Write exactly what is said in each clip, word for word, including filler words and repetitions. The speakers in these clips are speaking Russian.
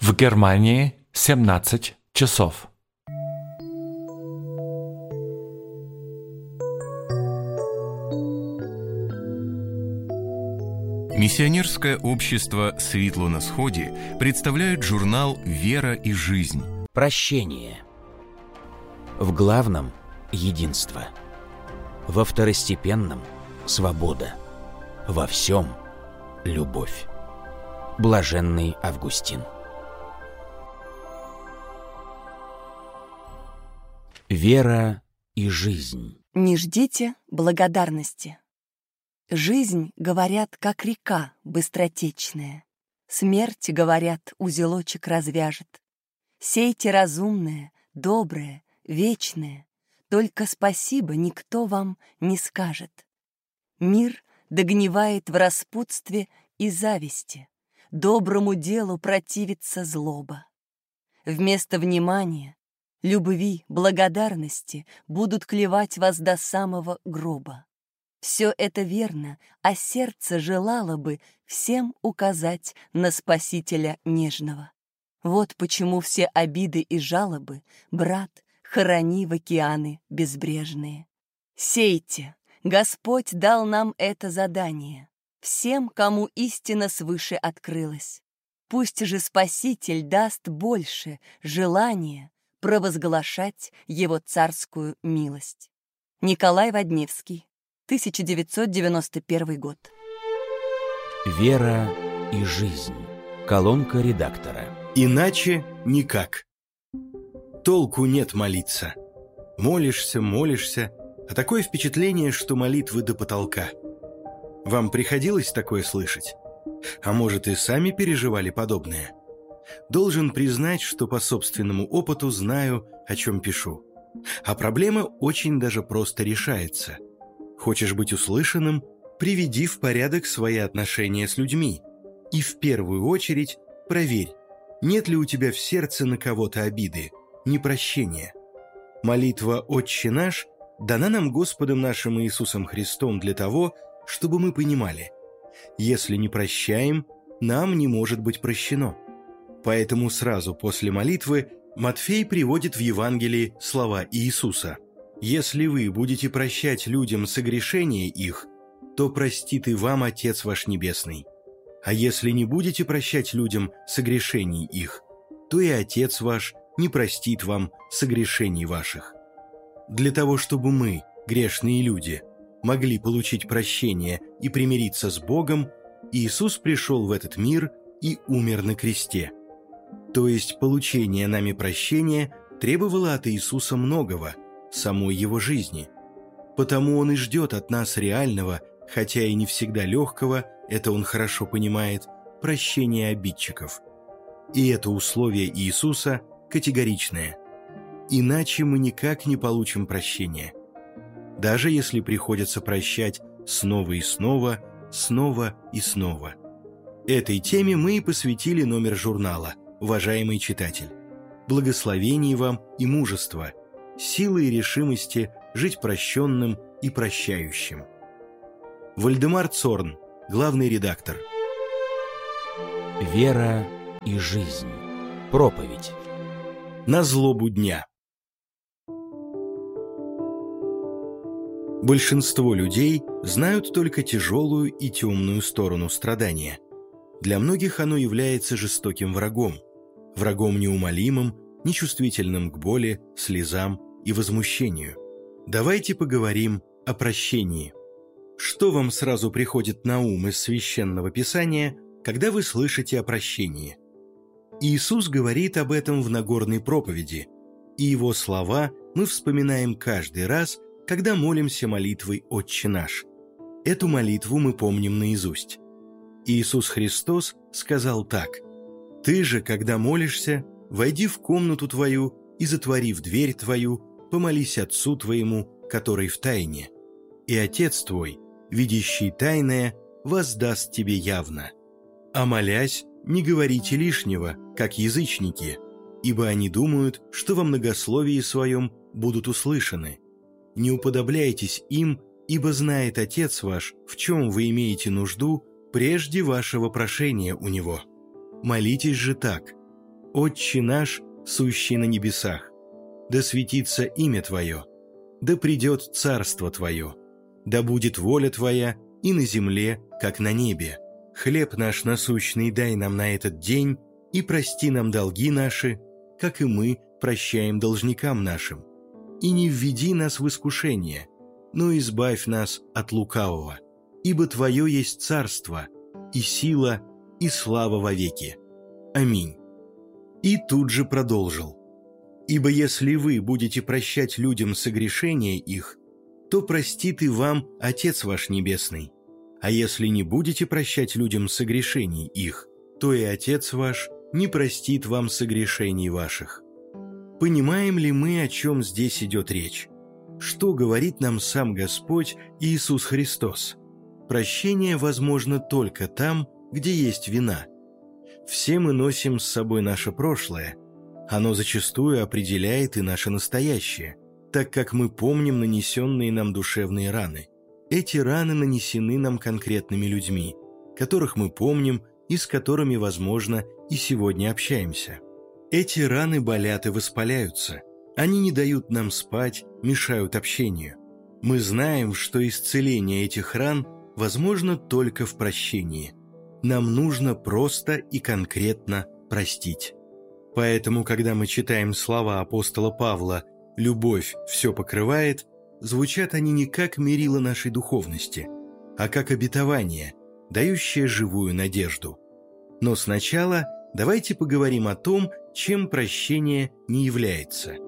В Германии семнадцать часов. Миссионерское общество «Светло на сходе» представляет журнал «Вера и жизнь». Прощение. В главном – единство. Во второстепенном – свобода. Во всем – любовь. Блаженный Августин. Вера и жизнь. Не ждите благодарности. Жизнь, говорят, как река быстротечная. Смерть, говорят, узелочек развяжет. Сейте разумное, доброе, вечное. Только спасибо никто вам не скажет. Мир догнивает в распутстве и зависти. Доброму делу противится злоба. Вместо внимания, любви, благодарности будут клевать вас до самого гроба. Все это верно, а сердце желало бы всем указать на Спасителя нежного. Вот почему все обиды и жалобы, брат, хорони в океаны безбрежные. Сейте, Господь дал нам это задание, всем, кому истина свыше открылась. Пусть же Спаситель даст больше желания провозглашать Его царскую милость. Николай Водневский, тысяча девятьсот девяносто первый год. Вера и жизнь. Колонка редактора. Иначе никак. Толку нет молиться. Молишься, молишься, а такое впечатление, что молитвы до потолка. Вам приходилось такое слышать? А может, и сами переживали подобное? Должен признать, что по собственному опыту знаю, о чем пишу. А проблема очень даже просто решается. Хочешь быть услышанным? Приведи в порядок свои отношения с людьми. И в первую очередь проверь, нет ли у тебя в сердце на кого-то обиды, непрощения. Молитва «Отче наш» дана нам Господом нашим Иисусом Христом для того, чтобы мы понимали, если не прощаем, нам не может быть прощено. Поэтому сразу после молитвы Матфей приводит в Евангелии слова Иисуса: «Если вы будете прощать людям согрешения их, то простит и вам Отец ваш Небесный. А если не будете прощать людям согрешений их, то и Отец ваш не простит вам согрешений ваших». Для того, чтобы мы, грешные люди, могли получить прощение и примириться с Богом, Иисус пришел в этот мир и умер на кресте. То есть получение нами прощения требовало от Иисуса многого, самой Его жизни. Потому Он и ждет от нас реального, хотя и не всегда легкого, это Он хорошо понимает, прощения обидчиков. И это условие Иисуса категоричное. Иначе мы никак не получим прощения. Даже если приходится прощать снова и снова, снова и снова. Этой теме мы и посвятили номер журнала, уважаемый читатель. Благословений вам и мужества, силы и решимости жить прощенным и прощающим. Вальдемар Цорн, главный редактор. Вера и жизнь. Проповедь. На злобу дня. Большинство людей знают только тяжелую и темную сторону страдания. Для многих оно является жестоким врагом, врагом неумолимым, нечувствительным к боли, слезам и возмущению. Давайте поговорим о прощении. Что вам сразу приходит на ум из Священного Писания, когда вы слышите о прощении? Иисус говорит об этом в Нагорной проповеди, и Его слова мы вспоминаем каждый раз, когда молимся молитвой «Отче наш». Эту молитву мы помним наизусть. Иисус Христос сказал так: «Ты же, когда молишься, войди в комнату твою и, затворив дверь твою, помолись Отцу твоему, который в тайне, и Отец твой, видящий тайное, воздаст тебе явно. А молясь, не говорите лишнего, как язычники, ибо они думают, что во многословии своем будут услышаны. Не уподобляйтесь им, ибо знает Отец ваш, в чем вы имеете нужду, прежде вашего прошения у Него. Молитесь же так: «Отче наш, сущий на небесах, да светится имя Твое, да придет царство Твое, да будет воля Твоя и на земле, как на небе. Хлеб наш насущный дай нам на этот день, и прости нам долги наши, как и мы прощаем должникам нашим. И не введи нас в искушение, но избавь нас от лукавого, ибо Твое есть царство, и сила, и слава вовеки. Аминь». И тут же продолжил: «Ибо если вы будете прощать людям согрешения их, то простит и вам Отец ваш Небесный. А если не будете прощать людям согрешений их, то и Отец ваш не простит вам согрешений ваших». Понимаем ли мы, о чем здесь идет речь? Что говорит нам сам Господь Иисус Христос? Прощение возможно только там, где есть вина. Все мы носим с собой наше прошлое. Оно зачастую определяет и наше настоящее, так как мы помним нанесенные нам душевные раны. Эти раны нанесены нам конкретными людьми, которых мы помним и с которыми, возможно, и сегодня общаемся. Эти раны болят и воспаляются. Они не дают нам спать, мешают общению. Мы знаем, что исцеление этих ран возможно только в прощении. Нам нужно просто и конкретно простить. Поэтому, когда мы читаем слова апостола Павла «любовь все покрывает», звучат они не как мерило нашей духовности, а как обетование, дающее живую надежду. Но сначала давайте поговорим о том, чем прощение не является.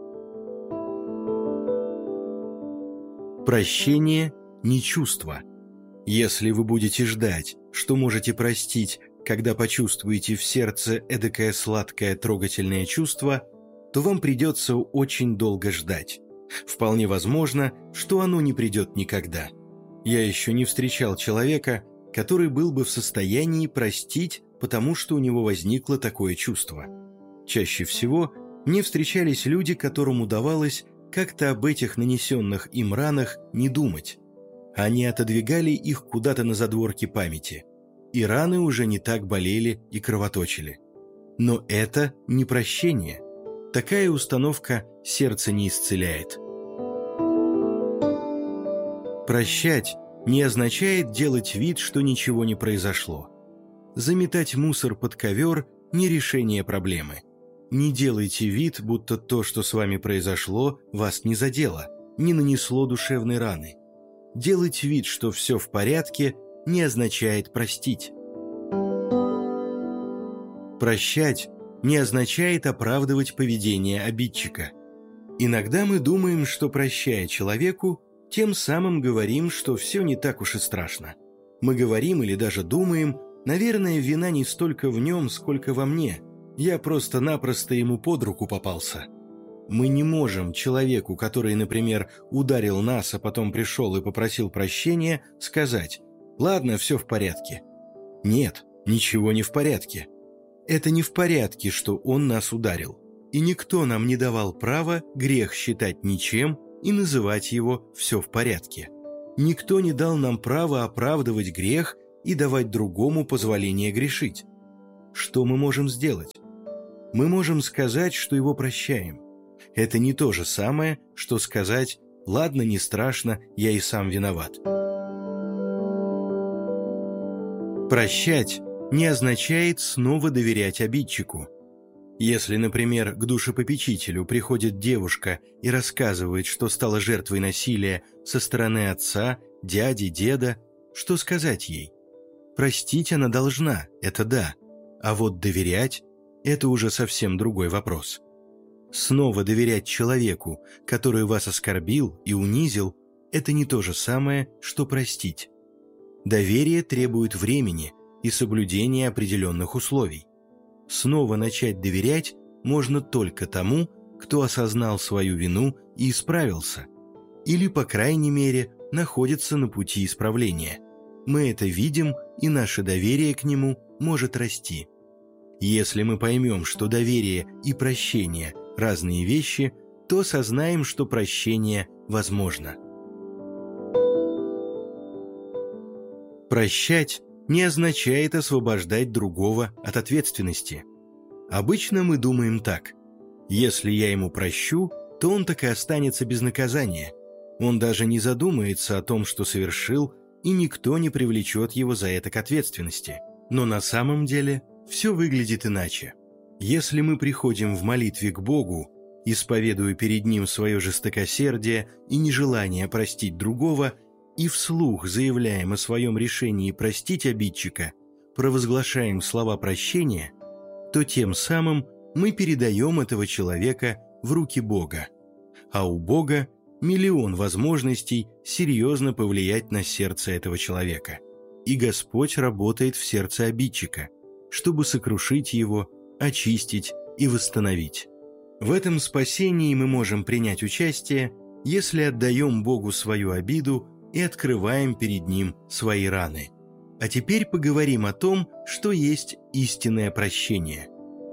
Прощение не чувство. Если вы будете ждать, что можете простить, когда почувствуете в сердце эдакое сладкое трогательное чувство, то вам придется очень долго ждать. Вполне возможно, что оно не придет никогда. Я еще не встречал человека, который был бы в состоянии простить, потому что у него возникло такое чувство. Чаще всего мне встречались люди, которым удавалось как-то об этих нанесенных им ранах не думать. Они отодвигали их куда-то на задворки памяти, и раны уже не так болели и кровоточили. Но это не прощение. Такая установка сердце не исцеляет. Прощать не означает делать вид, что ничего не произошло. Заметать мусор под ковер – не решение проблемы. Не делайте вид, будто то, что с вами произошло, вас не задело, не нанесло душевной раны. Делать вид, что все в порядке, не означает простить. Прощать не означает оправдывать поведение обидчика. Иногда мы думаем, что, прощая человеку, тем самым говорим, что все не так уж и страшно. Мы говорим или даже думаем: наверное, вина не столько в нем, сколько во мне. Я просто-напросто ему под руку попался. Мы не можем человеку, который, например, ударил нас, а потом пришел и попросил прощения, сказать: «Ладно, все в порядке». Нет, ничего не в порядке. Это не в порядке, что он нас ударил. И никто нам не давал права грех считать ничем и называть его «все в порядке». Никто не дал нам права оправдывать грех и давать другому позволение грешить. Что мы можем сделать? Мы можем сказать, что его прощаем. Это не то же самое, что сказать: «Ладно, не страшно, я и сам виноват». Прощать не означает снова доверять обидчику. Если, например, к душепопечителю приходит девушка и рассказывает, что стала жертвой насилия со стороны отца, дяди, деда, что сказать ей? Простить она должна, это да, а вот доверять – это уже совсем другой вопрос. Снова доверять человеку, который вас оскорбил и унизил, это не то же самое, что простить. Доверие требует времени и соблюдения определенных условий. Снова начать доверять можно только тому, кто осознал свою вину и исправился, или, по крайней мере, находится на пути исправления. Мы это видим, и наше доверие к нему может расти. Если мы поймем, что доверие и прощение – разные вещи, то осознаем, что прощение возможно. Прощать не означает освобождать другого от ответственности. Обычно мы думаем так: если я ему прощу, то он так и останется без наказания. Он даже не задумается о том, что совершил, и никто не привлечет его за это к ответственности. Но на самом деле все выглядит иначе. Если мы приходим в молитве к Богу, исповедуя перед Ним свое жестокосердие и нежелание простить другого, и вслух заявляем о своем решении простить обидчика, провозглашаем слова прощения, то тем самым мы передаем этого человека в руки Бога. А у Бога миллион возможностей серьезно повлиять на сердце этого человека. И Господь работает в сердце обидчика, чтобы сокрушить его, очистить и восстановить. В этом спасении мы можем принять участие, если отдаем Богу свою обиду и открываем перед Ним свои раны. А теперь поговорим о том, что есть истинное прощение.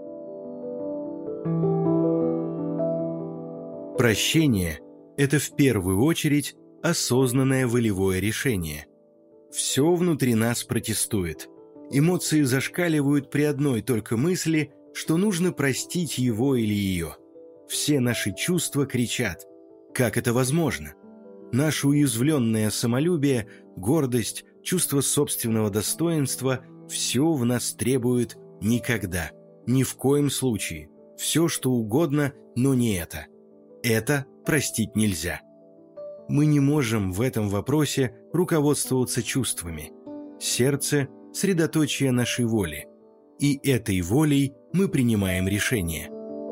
Прощение – это в первую очередь осознанное волевое решение. Все внутри нас протестует. Эмоции зашкаливают при одной только мысли, что нужно простить его или ее. Все наши чувства кричат: как это возможно? Наше уязвленное самолюбие, гордость, чувство собственного достоинства – все в нас требует никогда, ни в коем случае, все что угодно, но не это. Это простить нельзя. Мы не можем в этом вопросе руководствоваться чувствами. Сердце – средоточие нашей воли, и этой волей мы принимаем решение.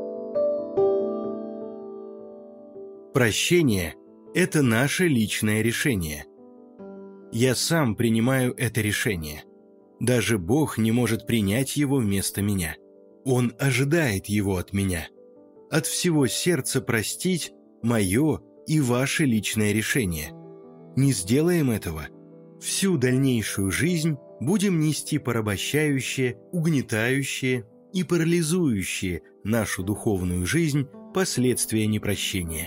Прощение – это наше личное решение. Я сам принимаю это решение. Даже Бог не может принять его вместо меня. Он ожидает его от меня. От всего сердца простить – мое и ваше личное решение. Не сделаем этого – всю дальнейшую жизнь будем нести порабощающие, угнетающие и парализующие нашу духовную жизнь последствия непрощения.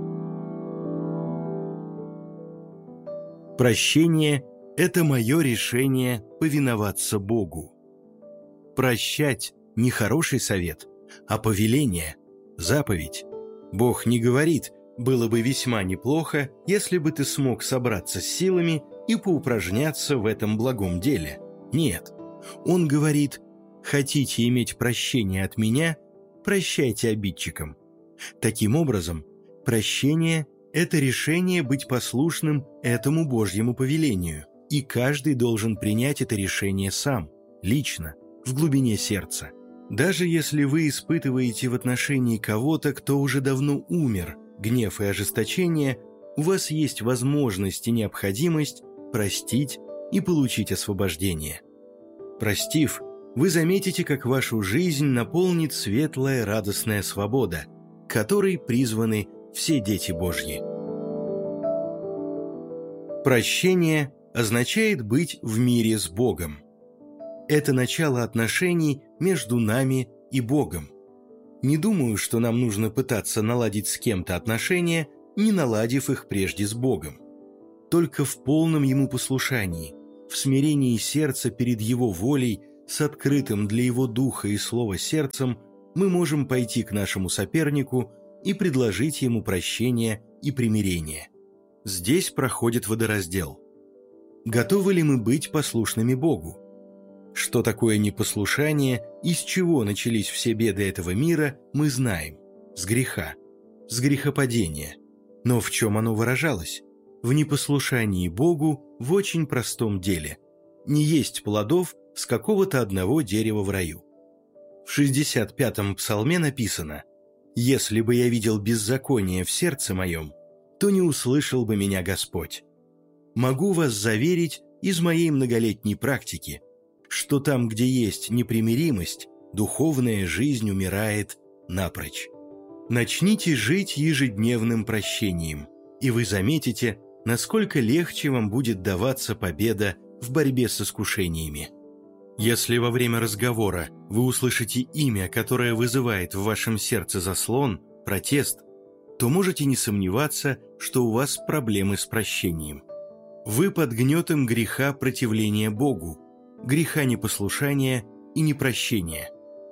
Прощение – это мое решение повиноваться Богу. Прощать – не хороший совет, а повеление, заповедь. Бог не говорит: было бы весьма неплохо, если бы ты смог собраться с силами и поупражняться в этом благом деле. Нет. Он говорит: хотите иметь прощение от меня, прощайте обидчикам. Таким образом, прощение – это решение быть послушным этому Божьему повелению, и каждый должен принять это решение сам, лично, в глубине сердца. Даже если вы испытываете в отношении кого-то, кто уже давно умер, гнев и ожесточение, у вас есть возможность и необходимость простить и получить освобождение. Простив, вы заметите, как вашу жизнь наполнит светлая радостная свобода, к которой призваны все дети Божьи. Прощение означает быть в мире с Богом. Это начало отношений между нами и Богом. Не думаю, что нам нужно пытаться наладить с кем-то отношения, не наладив их прежде с Богом. Только в полном Ему послушании, в смирении сердца перед Его волей, с открытым для Его духа и слова сердцем, мы можем пойти к нашему сопернику и предложить ему прощение и примирение. Здесь проходит водораздел. Готовы ли мы быть послушными Богу? Что такое непослушание и с чего начались все беды этого мира, мы знаем. С греха, с грехопадения. Но в чем оно выражалось? В непослушании Богу в очень простом деле. Не есть плодов с какого-то одного дерева в раю. В шестьдесят пятом псалме написано: «Если бы я видел беззаконие в сердце моем, то не услышал бы меня Господь». Могу вас заверить из моей многолетней практики, что там, где есть непримиримость, духовная жизнь умирает напрочь. Начните жить ежедневным прощением, и вы заметите, насколько легче вам будет даваться победа в борьбе с искушениями. Если во время разговора вы услышите имя, которое вызывает в вашем сердце заслон, протест, то можете не сомневаться, что у вас проблемы с прощением. Вы под гнетом греха противления Богу, греха непослушания и непрощения.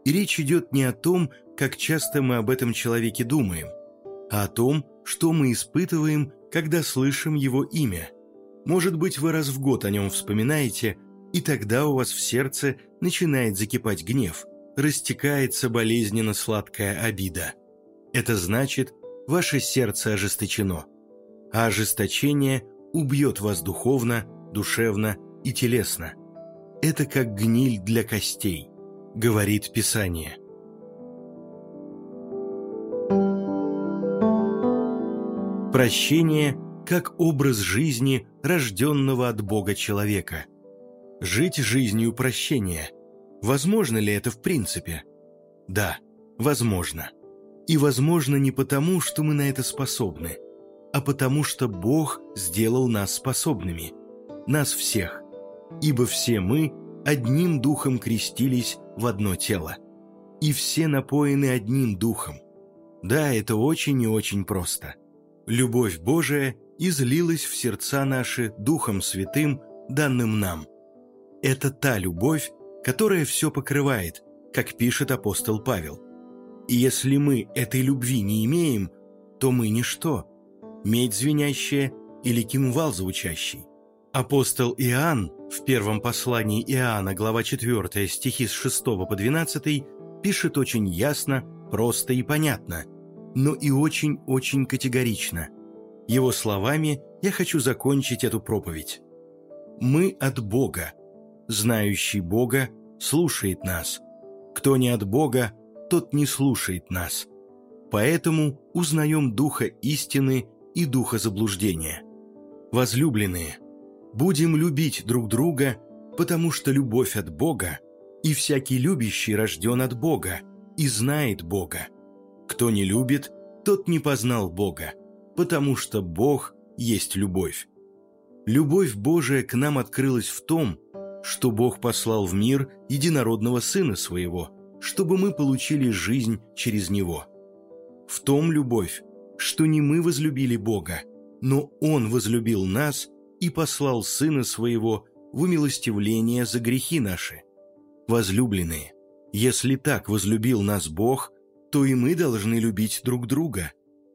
И речь идет не о том, как часто мы об этом человеке думаем, а о том, что мы испытываем, когда слышим его имя. Может быть, вы раз в год о нем вспоминаете, и тогда у вас в сердце начинает закипать гнев, растекается болезненно сладкая обида. Это значит, ваше сердце ожесточено, а ожесточение убьет вас духовно, душевно и телесно. Это как гниль для костей, говорит Писание. Прощение как образ жизни, рожденного от Бога человека. Жить жизнью прощения. Возможно ли это в принципе? Да, возможно. И возможно не потому, что мы на это способны, а потому что Бог сделал нас способными. Нас всех. Ибо все мы одним духом крестились в одно тело. И все напоены одним духом. Да, это очень и очень просто. Любовь Божия излилась в сердца наши Духом Святым, данным нам. Это та любовь, которая все покрывает, как пишет апостол Павел. И если мы этой любви не имеем, то мы ничто, медь звенящая или кимвал звучащий. Апостол Иоанн в первом послании Иоанна, глава четвёртая, стихи с шестого по двенадцатый, пишет очень ясно, просто и понятно, но и очень-очень категорично. Его словами я хочу закончить эту проповедь. «Мы от Бога. Знающий Бога слушает нас. Кто не от Бога, тот не слушает нас. Поэтому узнаем духа истины и духа заблуждения. Возлюбленные, будем любить друг друга, потому что любовь от Бога, и всякий любящий рожден от Бога и знает Бога. Кто не любит, тот не познал Бога, потому что Бог есть любовь. Любовь Божия к нам открылась в том, что Бог послал в мир единородного Сына Своего, чтобы мы получили жизнь через Него. В том любовь, что не мы возлюбили Бога, но Он возлюбил нас и послал Сына Своего в умилостивление за грехи наши. Возлюбленные, если так возлюбил нас Бог, то и мы должны любить друг друга.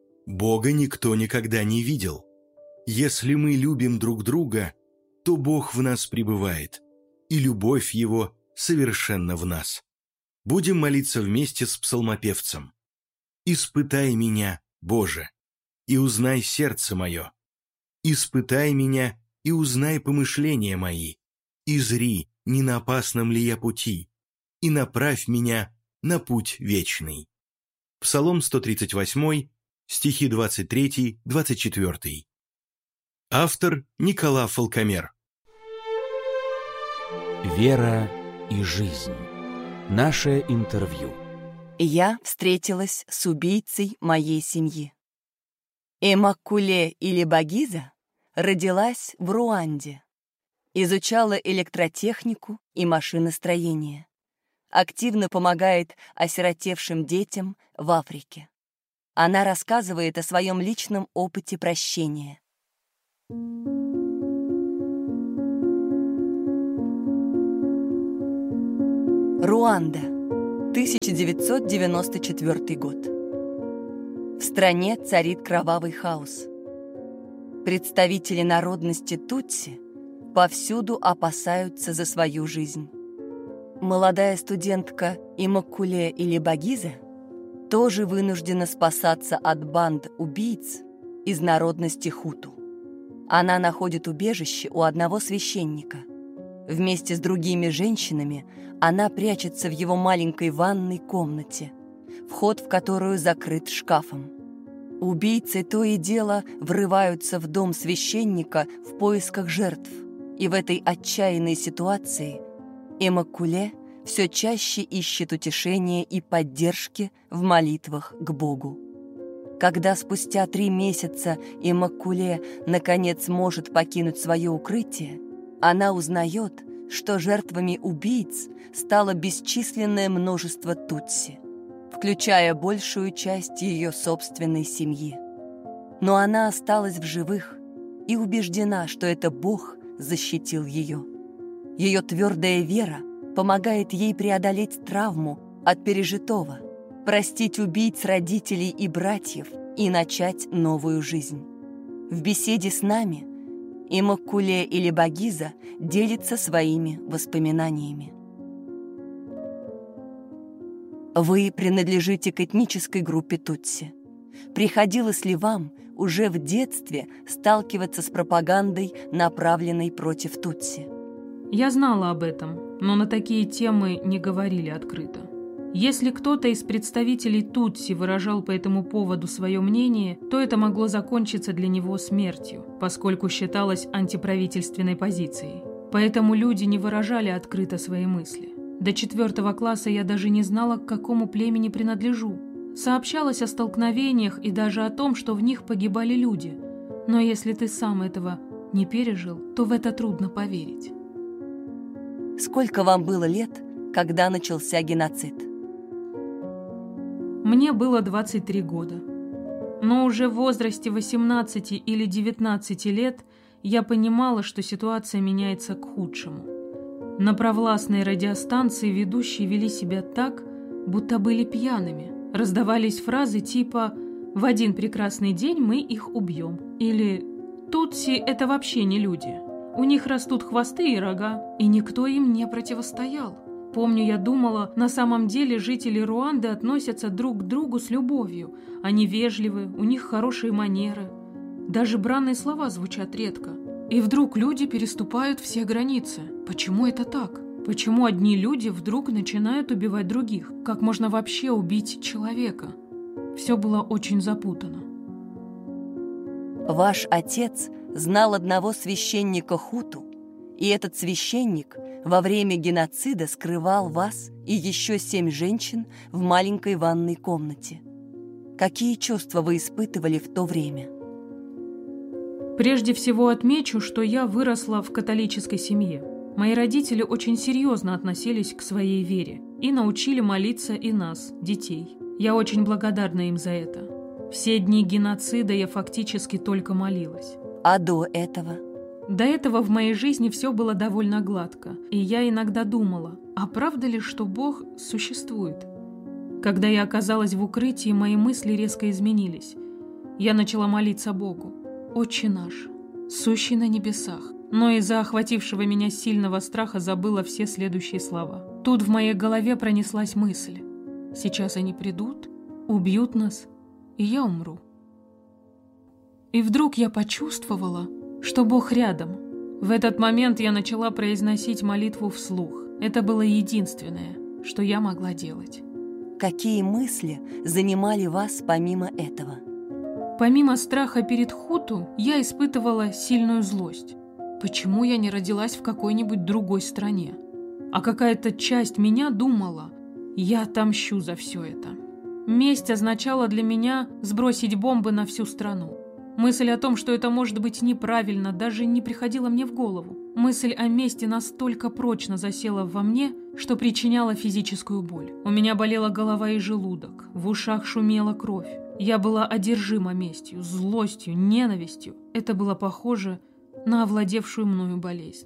Бога никто никогда не видел. Если мы любим друг друга, то Бог в нас пребывает, и любовь Его совершенно в нас. Будем молиться вместе с псалмопевцем. «Испытай меня, Боже, и узнай сердце мое. Испытай меня и узнай помышления мои, и зри, не на опасном ли я пути, и направь меня на путь вечный». Псалом сто тридцать восемь, стихи двадцать три — двадцать четыре. Автор Никола Фалкомер. Вера и жизнь. Наше интервью. Я встретилась с убийцей моей семьи. Иммакуле Илибагиза родилась в Руанде. Изучала электротехнику и машиностроение. Активно помогает осиротевшим детям в Африке. Она рассказывает о своем личном опыте прощения. Руанда, тысяча девятьсот девяносто четвёртый год. В стране царит кровавый хаос. Представители народности Тутси повсюду опасаются за свою жизнь. Молодая студентка Иммакуле Илибагиза тоже вынуждена спасаться от банд убийц из народности хуту. Она находит убежище у одного священника. Вместе с другими женщинами она прячется в его маленькой ванной комнате, вход в которую закрыт шкафом. Убийцы то и дело врываются в дом священника в поисках жертв, и в этой отчаянной ситуации Иммакуле все чаще ищет утешения и поддержки в молитвах к Богу. Когда спустя три месяца Иммакуле наконец может покинуть свое укрытие, она узнает, что жертвами убийц стало бесчисленное множество тутси, включая большую часть ее собственной семьи. Но она осталась в живых и убеждена, что это Бог защитил ее. Ее твердая вера помогает ей преодолеть травму от пережитого, простить убийц родителей и братьев и начать новую жизнь. В беседе с нами Иммаккуле или Багиза делится своими воспоминаниями. Вы принадлежите к этнической группе Тутси. Приходилось ли вам уже в детстве сталкиваться с пропагандой, направленной против Тутси? Я знала об этом, но на такие темы не говорили открыто. Если кто-то из представителей Тутси выражал по этому поводу свое мнение, то это могло закончиться для него смертью, поскольку считалось антиправительственной позицией. Поэтому люди не выражали открыто свои мысли. До четвертого класса я даже не знала, к какому племени принадлежу. Сообщалось о столкновениях и даже о том, что в них погибали люди. Но если ты сам этого не пережил, то в это трудно поверить. Сколько вам было лет, когда начался геноцид? Мне было двадцать три года. Но уже в возрасте восемнадцати или девятнадцати лет я понимала, что ситуация меняется к худшему. На провластной радиостанции ведущие вели себя так, будто были пьяными. Раздавались фразы типа «В один прекрасный день мы их убьем» или «Тутси – это вообще не люди. У них растут хвосты и рога, и никто им не противостоял». Помню, я думала, на самом деле жители Руанды относятся друг к другу с любовью. Они вежливы, у них хорошие манеры. Даже бранные слова звучат редко. И вдруг люди переступают все границы. Почему это так? Почему одни люди вдруг начинают убивать других? Как можно вообще убить человека? Все было очень запутано. Ваш отец знал одного священника хуту, и этот священник во время геноцида скрывал вас и еще семь женщин в маленькой ванной комнате. Какие чувства вы испытывали в то время? Прежде всего отмечу, что я выросла в католической семье. Мои родители очень серьезно относились к своей вере и научили молиться и нас, детей. Я очень благодарна им за это. Все дни геноцида я фактически только молилась. А до этого? До этого в моей жизни все было довольно гладко, и я иногда думала, а правда ли, что Бог существует? Когда я оказалась в укрытии, мои мысли резко изменились. Я начала молиться Богу. «Отче наш, сущий на небесах». Но из-за охватившего меня сильного страха забыла все следующие слова. Тут в моей голове пронеслась мысль. Сейчас они придут, убьют нас, и я умру. И вдруг я почувствовала, что Бог рядом. В этот момент я начала произносить молитву вслух. Это было единственное, что я могла делать. Какие мысли занимали вас помимо этого? Помимо страха перед хуту, я испытывала сильную злость. Почему я не родилась в какой-нибудь другой стране? А какая-то часть меня думала, я отомщу за все это. Месть означала для меня сбросить бомбы на всю страну. Мысль о том, что это может быть неправильно, даже не приходила мне в голову. Мысль о мести настолько прочно засела во мне, что причиняла физическую боль. У меня болела голова и желудок, в ушах шумела кровь. Я была одержима местью, злостью, ненавистью. Это было похоже на овладевшую мною болезнь.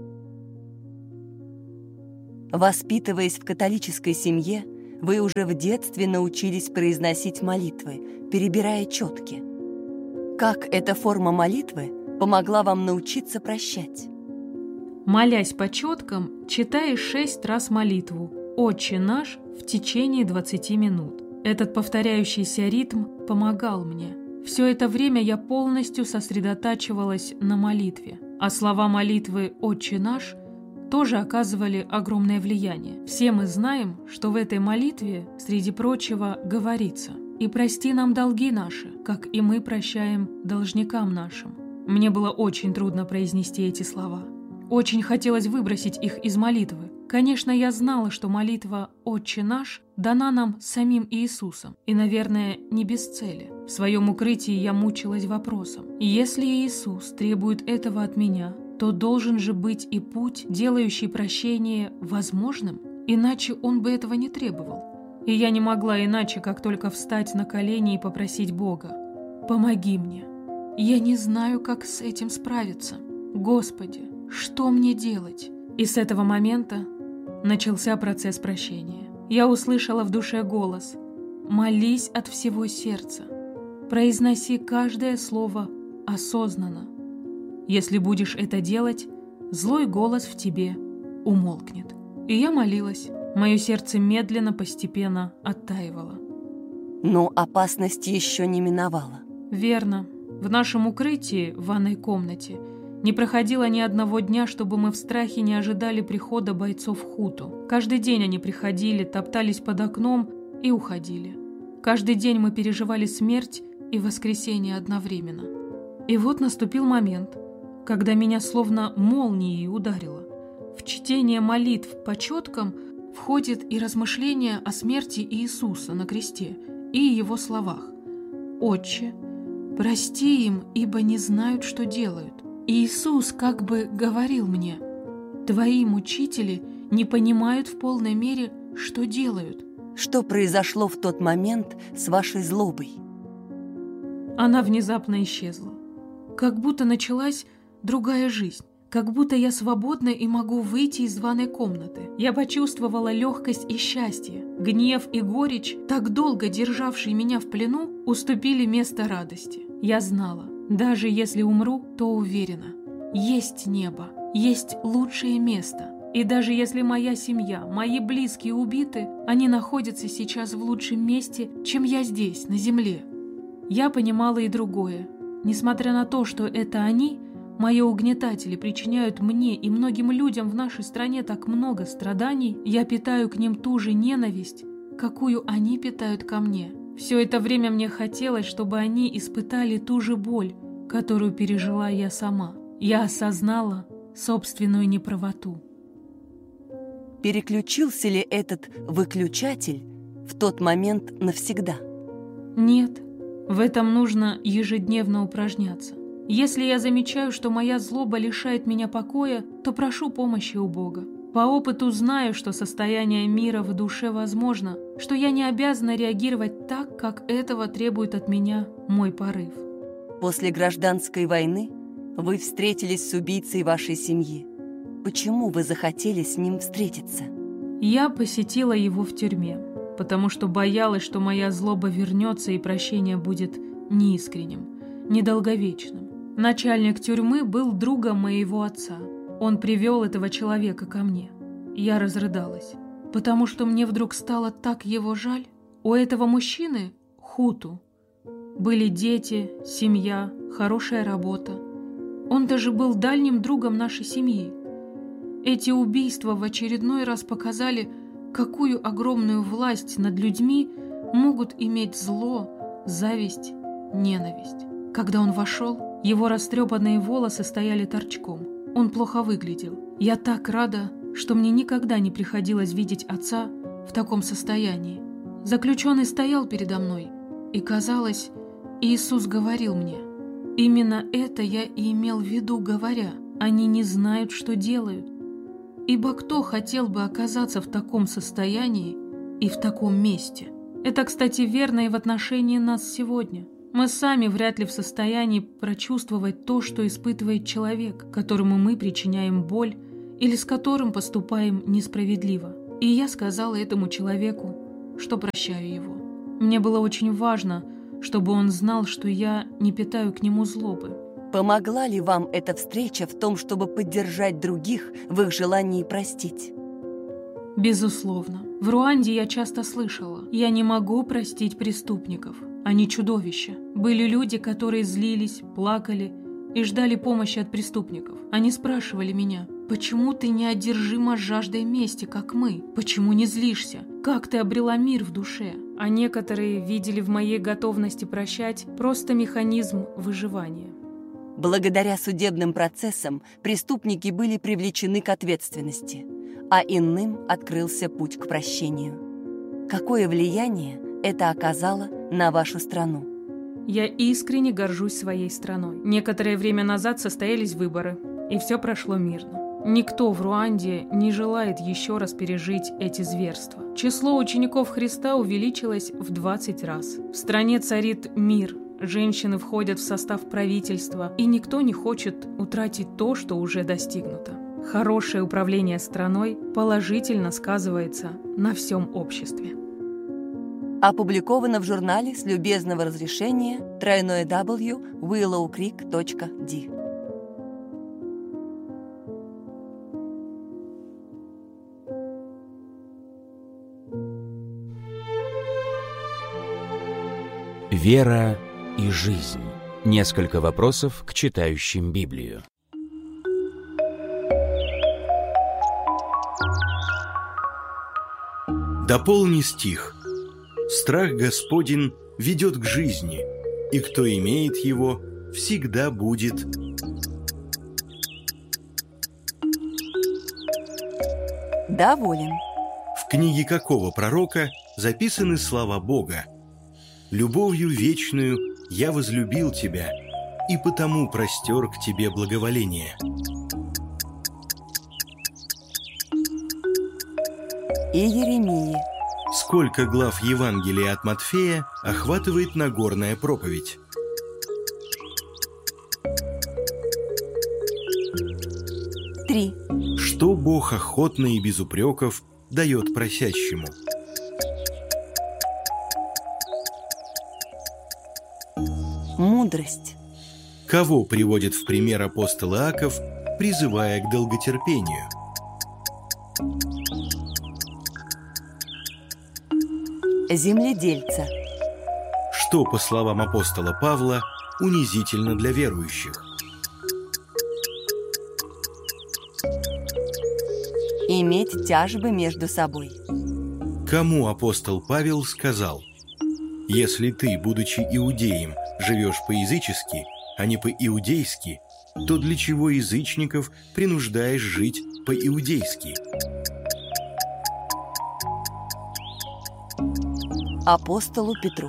Воспитываясь в католической семье, вы уже в детстве научились произносить молитвы, перебирая четки. Как эта форма молитвы помогла вам научиться прощать? Молясь по четкам, читай шесть раз молитву «Отче наш» в течение двадцати минут. Этот повторяющийся ритм помогал мне. Все это время я полностью сосредотачивалась на молитве, а слова молитвы «Отче наш» тоже оказывали огромное влияние. Все мы знаем, что в этой молитве, среди прочего, говорится «И прости нам долги наши, как и мы прощаем должникам нашим». Мне было очень трудно произнести эти слова. Очень хотелось выбросить их из молитвы. Конечно, я знала, что молитва «Отче наш» дана нам самим Иисусом, и, наверное, не без цели. В своем укрытии я мучилась вопросом: если Иисус требует этого от меня, то должен же быть и путь, делающий прощение возможным, иначе Он бы этого не требовал. И я не могла иначе, как только встать на колени и попросить Бога: «Помоги мне. Я не знаю, как с этим справиться. Господи, что мне делать?» И с этого момента начался процесс прощения. Я услышала в душе голос: «Молись от всего сердца. Произноси каждое слово осознанно. Если будешь это делать, злой голос в тебе умолкнет». И я молилась. Мое сердце медленно, постепенно оттаивало. Но опасность еще не миновала. Верно. В нашем укрытии, в ванной комнате, не проходило ни одного дня, чтобы мы в страхе не ожидали прихода бойцов хуту. Каждый день они приходили, топтались под окном и уходили. Каждый день мы переживали смерть и воскресение одновременно. И вот наступил момент, когда меня словно молнией ударило. В чтение молитв по четкам входит и размышление о смерти Иисуса на кресте и его словах: «Отче, прости им, ибо не знают, что делают». Иисус как бы говорил мне: «Твои мучители не понимают в полной мере, что делают». Что произошло в тот момент с вашей злобой? Она внезапно исчезла. Как будто началась другая жизнь. Как будто я свободна и могу выйти из ванной комнаты. Я почувствовала легкость и счастье. Гнев и горечь, так долго державшие меня в плену, уступили место радости. Я знала, даже если умру, то уверена. Есть небо, есть лучшее место. И даже если моя семья, мои близкие убиты, они находятся сейчас в лучшем месте, чем я здесь, на земле. Я понимала и другое. Несмотря на то, что это они, мои угнетатели, причиняют мне и многим людям в нашей стране так много страданий, я питаю к ним ту же ненависть, какую они питают ко мне. Все это время мне хотелось, чтобы они испытали ту же боль, которую пережила я сама. Я осознала собственную неправоту. Переключился ли этот выключатель в тот момент навсегда? Нет, в этом нужно ежедневно упражняться. Если я замечаю, что моя злоба лишает меня покоя, то прошу помощи у Бога. По опыту знаю, что состояние мира в душе возможно, что я не обязана реагировать так, как этого требует от меня мой порыв. После гражданской войны вы встретились с убийцей вашей семьи. Почему вы захотели с ним встретиться? Я посетила его в тюрьме, потому что боялась, что моя злоба вернется и прощение будет неискренним, недолговечным. Начальник тюрьмы был другом моего отца. Он привел этого человека ко мне. Я разрыдалась, потому что мне вдруг стало так его жаль. У этого мужчины, хуту, были дети, семья, хорошая работа. Он даже был дальним другом нашей семьи. Эти убийства в очередной раз показали, какую огромную власть над людьми могут иметь зло, зависть, ненависть. Когда он вошел, его растрепанные волосы стояли торчком. Он плохо выглядел. Я так рада, что мне никогда не приходилось видеть отца в таком состоянии. Заключенный стоял передо мной, и, казалось, Иисус говорил мне. Именно это я и имел в виду, говоря: «Они не знают, что делают». Ибо кто хотел бы оказаться в таком состоянии и в таком месте? Это, кстати, верно и в отношении нас сегодня. Мы сами вряд ли в состоянии прочувствовать то, что испытывает человек, которому мы причиняем боль или с которым поступаем несправедливо. И я сказала этому человеку, что прощаю его. Мне было очень важно, чтобы он знал, что я не питаю к нему злобы. Помогла ли вам эта встреча в том, чтобы поддержать других в их желании простить? Безусловно. В Руанде я часто слышала: «Я не могу простить преступников. Они чудовища». Были люди, которые злились, плакали и ждали помощи от преступников. Они спрашивали меня: «Почему ты не одержима жаждой мести, как мы? Почему не злишься? Как ты обрела мир в душе?» А некоторые видели в моей готовности прощать просто механизм выживания. Благодаря судебным процессам преступники были привлечены к ответственности, а иным открылся путь к прощению. Какое влияние это оказало на вашу страну? Я искренне горжусь своей страной. Некоторое время назад состоялись выборы, и все прошло мирно. Никто в Руанде не желает еще раз пережить эти зверства. Число учеников Христа увеличилось в двадцать раз. В стране царит мир. Женщины входят в состав правительства, и никто не хочет утратить то, что уже достигнуто. Хорошее управление страной положительно сказывается на всем обществе. Опубликовано в журнале с любезного разрешения дабл-ю дабл ю дабл ю точка уиллоу крик точка ди. Вера и жизнь. Несколько вопросов к читающим Библию. Дополни стих. Страх Господень ведет к жизни, и кто имеет его, всегда будет. Доволен. В книге какого пророка записаны слова Бога? «Любовью вечную я возлюбил тебя, и потому простер к тебе благоволение». И Еремии. Сколько глав Евангелия от Матфея охватывает Нагорная проповедь? Три. Что Бог охотно и без упреков дает просящему? Мудрость. Кого приводит в пример апостол Иаков, призывая к долготерпению? Земледельца. Что, по словам апостола Павла, унизительно для верующих? Иметь тяжбы между собой. Кому апостол Павел сказал: «Если ты, будучи иудеем, живешь по-язычески, а не по-иудейски, то для чего язычников принуждаешь жить по-иудейски?» Апостолу Петру.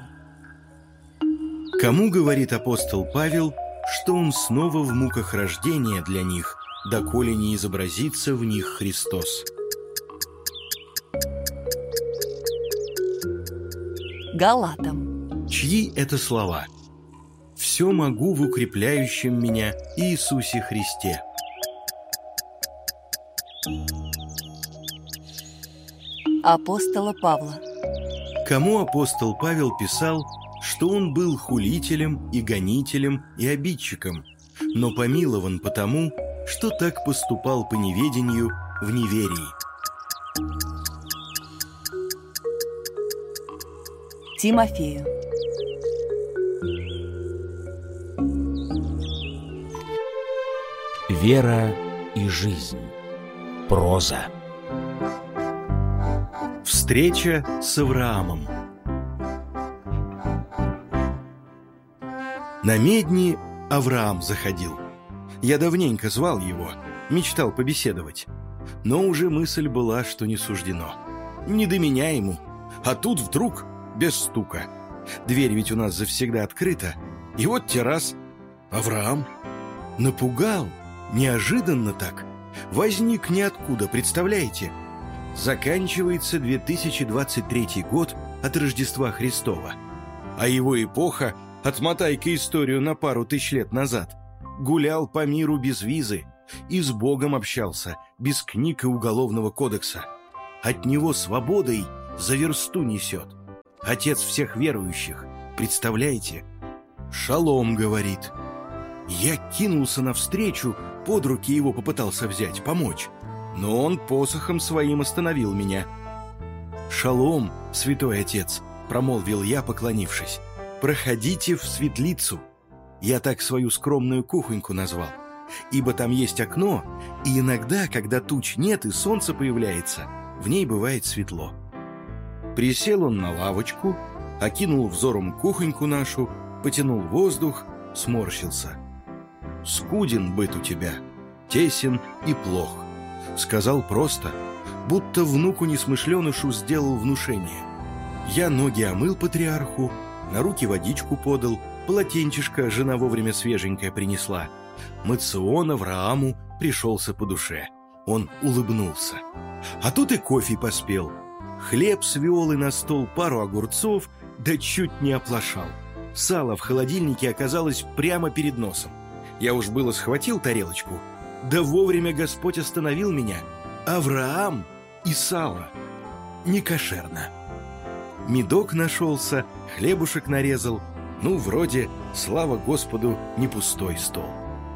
Кому говорит апостол Павел, что он снова в муках рождения для них, доколе не изобразится в них Христос? Галатам. Чьи это слова? «Все могу в укрепляющем меня Иисусе Христе». Апостола Павла. Кому апостол Павел писал, что он был хулителем и гонителем и обидчиком, но помилован потому, что так поступал по неведению в неверии? Тимофею. Вера и жизнь. Проза. Встреча с Авраамом. На медни Авраам заходил. Я давненько звал его, мечтал побеседовать. Но уже мысль была, что не суждено. Не до меня ему. А тут вдруг без стука. Дверь ведь у нас завсегда открыта. И вот те раз. Авраам напугал. Неожиданно так. Возник ниоткуда, представляете? Заканчивается две тысячи двадцать третий год от Рождества Христова. А его эпоха, отмотай-ка историю на пару тысяч лет назад, гулял по миру без визы и с Богом общался, без книг и уголовного кодекса. От него свободой за версту несет. Отец всех верующих, представляете? «Шалом», говорит. Я кинулся навстречу, под руки его попытался взять, помочь. Но он посохом своим остановил меня. «Шалом, святой отец», — промолвил я, поклонившись. «Проходите в светлицу». Я так свою скромную кухоньку назвал. Ибо там есть окно, и иногда, когда туч нет и солнце появляется, в ней бывает светло. Присел он на лавочку, окинул взором кухоньку нашу, потянул воздух, сморщился. «Скуден быт у тебя, тесен и плох», — сказал просто, будто внуку несмышленышу сделал внушение. Я ноги омыл патриарху, на руки водичку подал, полотенчишко жена вовремя свеженькое принесла. Мацион Аврааму пришелся по душе. Он улыбнулся. А тут и кофе поспел. Хлеб свел и на стол пару огурцов, да чуть не оплошал. Сало в холодильнике оказалось прямо перед носом. Я уж было схватил тарелочку, Да вовремя Господь остановил меня. Авраам и сало. Не кошерно. Медок нашелся, хлебушек нарезал. Ну, вроде, слава Господу, не пустой стол.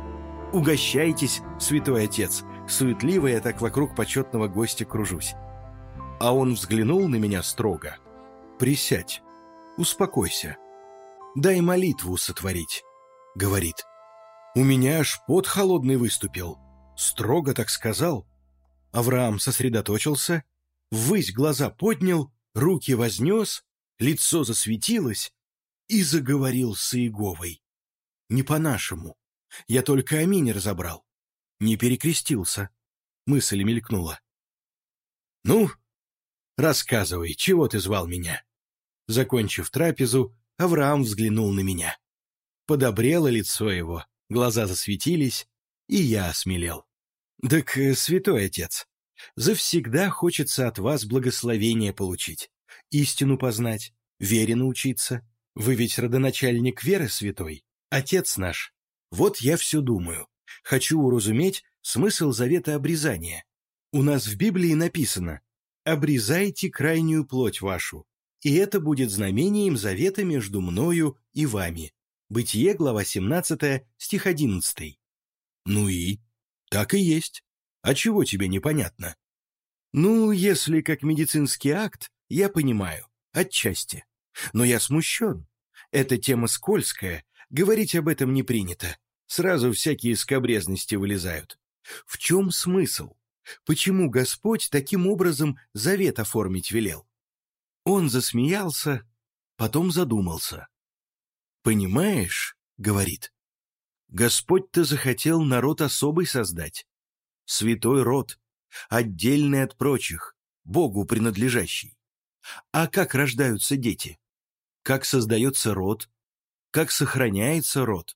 Угощайтесь, святой отец. Суетливо я так вокруг почетного гостя кружусь. А он взглянул на меня строго. Присядь, успокойся. Дай молитву сотворить. Говорит. У меня аж пот холодный выступил. Строго так сказал. Авраам сосредоточился, ввысь глаза поднял, руки вознес, лицо засветилось и заговорил с Иеговой. Не по-нашему. Я только аминь разобрал. Не перекрестился. Мысль мелькнула. «Ну, рассказывай, чего ты звал меня?» Закончив трапезу, Авраам взглянул на меня. Подобрело лицо его, глаза засветились, и я осмелел. «Так, святой отец, завсегда хочется от вас благословения получить, истину познать, вере научиться. Вы ведь родоначальник веры святой, отец наш. Вот я все думаю. Хочу уразуметь смысл завета обрезания. У нас в Библии написано: «Обрезайте крайнюю плоть вашу, и это будет знамением завета между мною и вами». Бытие, глава семнадцатая, стих одиннадцатый. Ну и? Так и есть. А чего тебе непонятно? Ну, если как медицинский акт, я понимаю, отчасти. Но я смущен. Эта тема скользкая, говорить об этом не принято. Сразу всякие скабрезности вылезают. В чем смысл? Почему Господь таким образом завет оформить велел? Он засмеялся, потом задумался. «Понимаешь, — говорит, — Господь-то захотел народ особый создать. Святой род, отдельный от прочих, Богу принадлежащий. А как рождаются дети? Как создается род? Как сохраняется род?»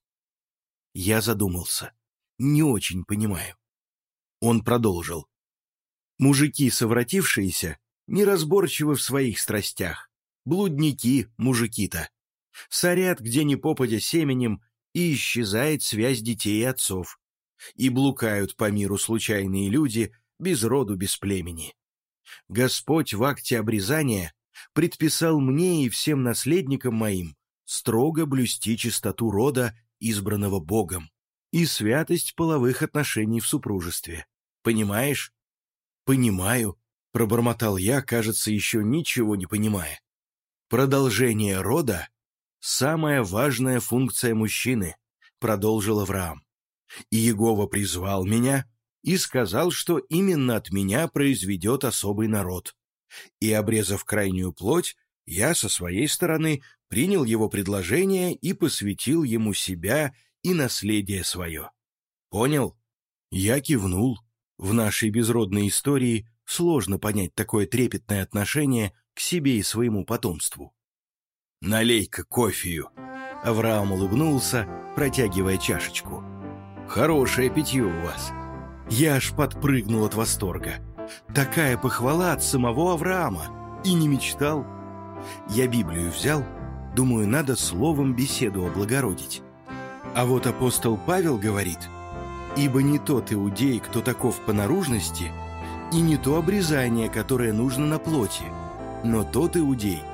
Я задумался. Не очень понимаю. Он продолжил. «Мужики, совратившиеся, неразборчивы в своих страстях. Блудники, мужики-то. Сорят где ни попадя семенем, и исчезает связь детей и отцов. И блукают по миру случайные люди, без роду, без племени. Господь в акте обрезания предписал мне и всем наследникам моим строго блюсти чистоту рода, избранного Богом, и святость половых отношений в супружестве. Понимаешь?» «Понимаю», — пробормотал я, кажется, еще ничего не понимая. «Продолжение рода — самая важная функция мужчины», — продолжил Авраам. «И Иегова призвал меня и сказал, что именно от меня произведет особый народ. И, обрезав крайнюю плоть, я со своей стороны принял его предложение и посвятил ему себя и наследие свое. Понял?» Я кивнул. В нашей безродной истории сложно понять такое трепетное отношение к себе и своему потомству. «Налей-ка кофею!» Авраам улыбнулся, протягивая чашечку. «Хорошее питье у вас!» Я аж подпрыгнул от восторга. Такая похвала от самого Авраама. И не мечтал. Я Библию взял, думаю, надо словом беседу облагородить. А вот апостол Павел говорит: «Ибо не тот иудей, кто таков по наружности, и не то обрезание, которое нужно на плоти, но тот иудей,